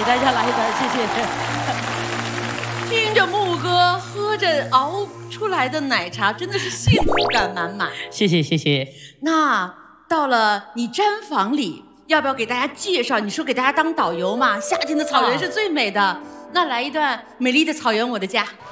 大家来一段，谢谢。听着牧歌，喝着熬出来的奶茶，真的是幸福感满满。 谢谢谢谢。 那到了你毡房里，要不要给大家介绍？你说给大家当导游嘛？夏天的草原是最美的，那来一段《美丽的草原我的家》。